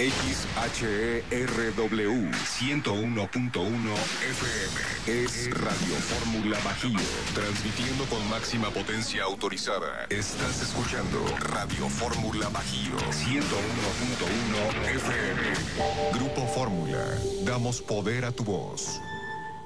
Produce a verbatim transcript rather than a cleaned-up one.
X H E R W ciento uno punto uno F M es Radio Fórmula Bajío, transmitiendo con máxima potencia autorizada. Estás escuchando Radio Fórmula Bajío ciento uno punto uno F M. Grupo Fórmula, damos poder a tu voz.